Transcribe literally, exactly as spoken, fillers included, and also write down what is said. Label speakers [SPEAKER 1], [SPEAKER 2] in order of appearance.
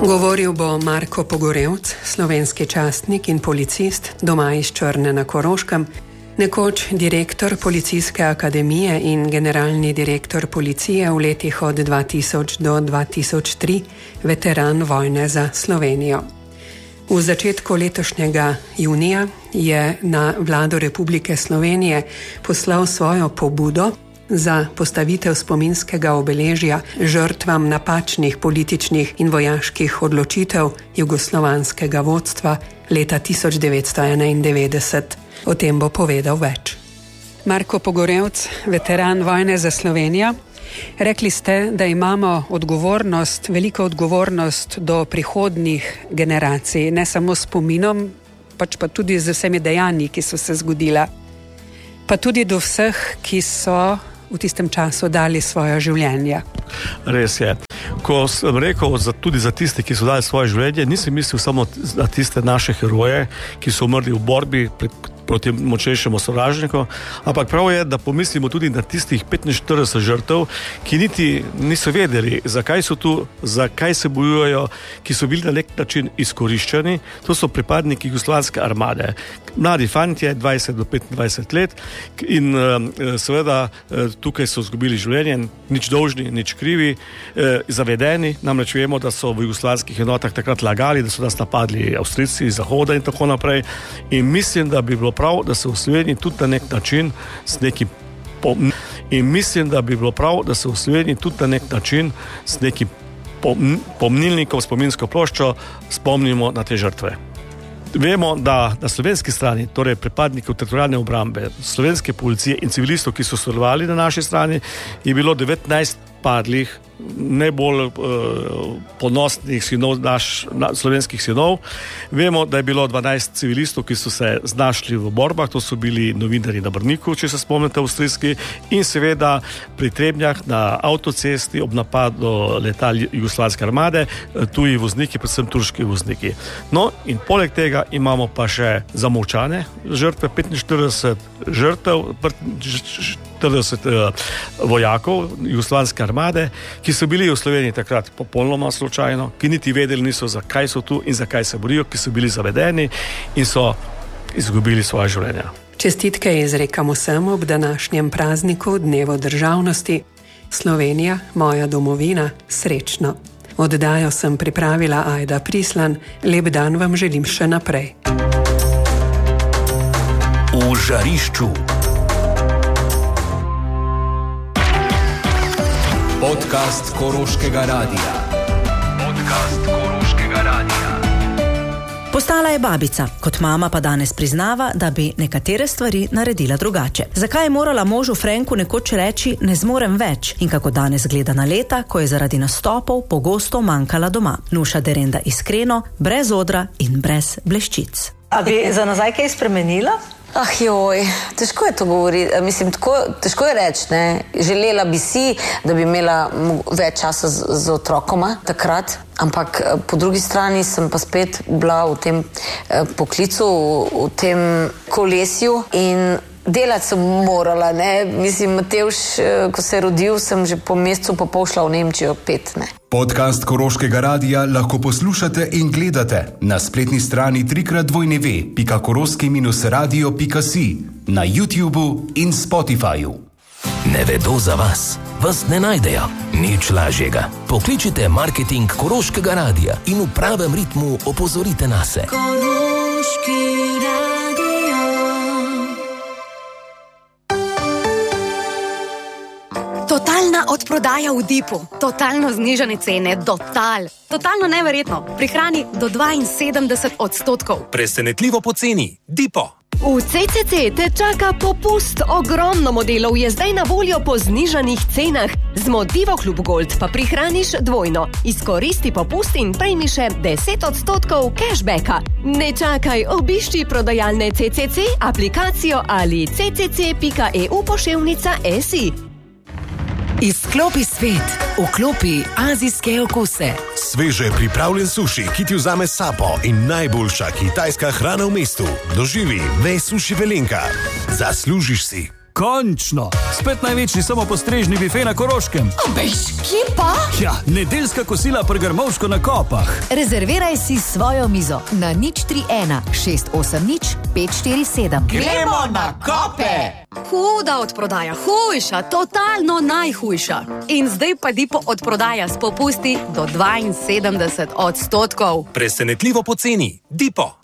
[SPEAKER 1] Govoril bo Marko Pogorevc, slovenski častnik in policist, doma iz Črne na Koroškem, nekoč direktor Policijske akademije in generalni direktor policije v letih od dva tisoč do dva tisoč tri, veteran vojne za Slovenijo. V začetku letošnjega junija je na Vlado Republike Slovenije poslal svojo pobudo za postavitev spominskega obeležja žrtvam napačnih političnih in vojaških odločitev jugoslovanskega vodstva leta tisoč devetsto enaindevetdeset. O tem bo povedal več. Marko Pogorevc, veteran vojne za Slovenijo. Rekli ste, da imamo odgovornost, veliko odgovornost do prihodnjih generacij, ne samo s spominom, pač pa tudi z vsemi dejanji, ki so se zgodila. Pa tudi do vseh, ki so v tistem času dali svoja življenja.
[SPEAKER 2] Res je. Ko sem rekel za, tudi za tiste, ki so dali svoje življenje, nisem mislil samo na tiste naše heroje, ki so umrli v borbi pred proti močnejšemu sovražniku, ampak prav je, da pomislimo tudi na tistih petinštirideset žrtev, ki niti niso vedeli, zakaj so tu, zakaj se bojujejo, ki so bili na nek način izkoriščeni. To so pripadniki jugoslovanske armade. Mladi fantje, dvajset do petindvajset let, in seveda tukaj so izgubili življenje, nič dolžni, nič krivi, zavedeni, namreč vemo, da so v jugoslovanskih enotah takrat lagali, da so nas napadli Avstrijci iz Zahoda in tako naprej. In mislim, da bi bilo prav, da se v Sloveniji tudi na nek način s nekim pom... in mislim, da bi bilo prav, da se v Sloveniji tudi na nek način s nekim pom... pomnilnikom, spominsko ploščo spomnimo na te žrtve. Vemo, da na slovenski strani, torej pripadnikov teritorialne obrambe, slovenske policije in civilistov, ki so sodelovali na naši strani, je bilo devetnajst padlih, najbolj uh, ponosnih sinov, naš, na, slovenskih sinov. Vemo, da je bilo dvanajst civilistov, ki so se znašli v borbah, to so bili novinarji na Brniku, če se spomnite, avstrijski, in seveda pri Trebnjah na avtocesti ob napadu letal jugoslovanske armade, tuji vozniki, predvsem turški vozniki. No, in poleg tega imamo pa še zamolčane žrtve, petinštirideset žrtev, štirideset uh, vojakov jugoslovanske armade, ki so bili v Sloveniji takrat popolnoma slučajno, ki niti vedeli niso, zakaj so tu in zakaj se borijo, ki so bili zavedeni in so izgubili svoje življenja.
[SPEAKER 1] Čestitke izrekamo vsem ob današnjem prazniku, dnevu državnosti. Slovenija, moja domovina, srečno. Oddajo sem pripravila Ajda Prislan, lep dan vam želim še naprej.
[SPEAKER 3] V žarišču. Podcast Koroškega radija. Podcast Koroškega radija.
[SPEAKER 4] Postala je babica, kot mama pa danes priznava, da bi nekatere stvari naredila drugače. Zakaj je morala možu Frenku nekoč reči, ne zmorem več, in kako danes gleda na leta, ko je zaradi nastopov pogosto manjkala doma. Nuša Derenda iskreno, brez odra in brez bleščic.
[SPEAKER 5] A bi za nazaj kaj spremenila?
[SPEAKER 6] Ah joj, težko je to govoriti, mislim, tako, težko je reči, ne. Želela bi si, da bi imela več časa z, z otrokoma takrat, ampak po drugi strani sem pa spet bila v tem eh, poklicu, v, v tem kolesju in delati sem morala, ne. Mislim, Matevž, ko se je rodil, sem že po mesecu pa pol šla v Nemčijo pet, ne.
[SPEAKER 3] Podcast Koroškega radija lahko poslušate in gledate na spletni strani trikrat dvojni ve pika koroški minus radio pika si, na YouTubeu in Spotifyju.
[SPEAKER 7] Ne vedo za vas, vas ne najdejo. Nič lažjega. Pokličite marketing Koroškega radija in v pravem ritmu opozorite nase. Koroški radio.
[SPEAKER 8] Totalna odprodaja v Dipu. Totalno znižane cene. Total. Totalno neverjetno. Prihrani do dvainsedemdeset odstotkov.
[SPEAKER 7] Presenetljivo poceni. Dipo.
[SPEAKER 8] V C C C te čaka popust. Ogromno modelov je zdaj na voljo po znižanih cenah. Z Motivo Klub Gold pa prihraniš dvojno. Izkoristi popust in prejmi še deset odstotkov cashbacka. Ne čakaj, obišči prodajalne C C C, aplikacijo ali c c c pika e u poševnica si.
[SPEAKER 9] Izklopi svet, vklopi azijske okuse.
[SPEAKER 10] Sveže pripravljen suši, ki ti vzame sapo in najboljša kitajska hrana v mestu. Doživi ves suši Velenka. Zaslužiš si
[SPEAKER 11] končno! Spet največji samopostrežni bife na Koroškem.
[SPEAKER 12] Bež, kje pa?
[SPEAKER 11] Ja, nedeljska kosila pri Grmovško na Kopah.
[SPEAKER 12] Rezerviraj si svojo mizo na nič tri ena šest osem nič pet štiri sedem.
[SPEAKER 13] Gremo na Kope!
[SPEAKER 14] Huda odprodaja, hujša, totalno najhujša. In zdaj pa Dipo odprodaja s popusti do dvainsedemdeset odstotkov.
[SPEAKER 10] Presenetljivo poceni. Dipo.